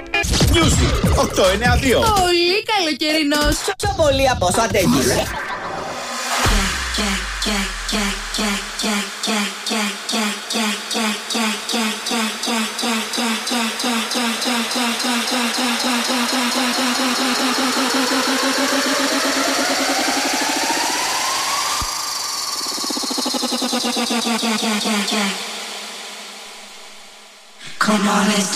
Music 892. Πολύ καλοκαιρινός. Πιο πολύ από όσο αντέχεις. Come on, let's